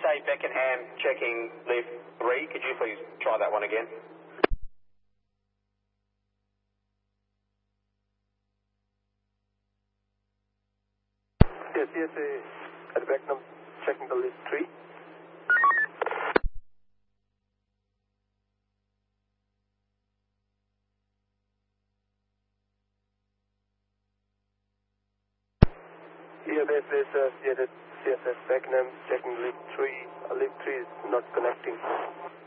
CSA Beckenham checking lift 3. Could you please try that one again? Yes, CSA at Beckenham checking the lift 3. Yeah, this CSS Beckenham checking lift 3. Lift 3 is not connecting.